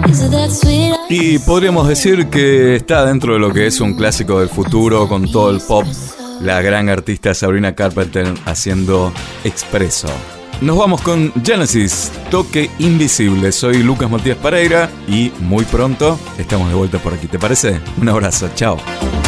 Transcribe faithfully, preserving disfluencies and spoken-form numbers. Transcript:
Y podríamos decir que está dentro de lo que es un clásico del futuro con todo el pop, la gran artista Sabrina Carpenter haciendo Expreso. Nos vamos con Genesis, Toque Invisible. Soy Lucas Matías Pereira y muy pronto estamos de vuelta por aquí. ¿Te parece? Un abrazo, chao.